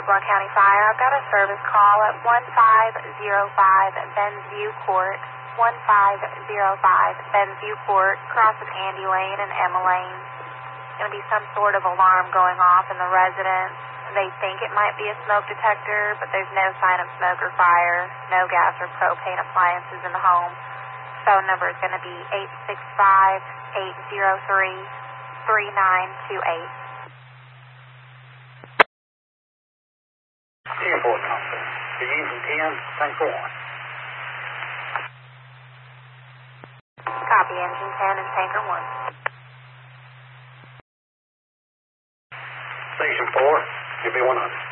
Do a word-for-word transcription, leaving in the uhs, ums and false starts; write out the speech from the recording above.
Blount County Fire. I've got a service call at one five zero five Bensview Court. one five zero five Bensview Court, crosses Andy Lane and Emma Lane. Going to be some sort of alarm going off in the residence. They think it might be a smoke detector, but there's no sign of smoke or fire, no gas or propane appliances in the home. Phone number is going to be eight six five, eight zero three, three nine two eight. Airport number. The engine ten, tanker one. Copy, engine ten and tanker one. Station four, give me one hundred.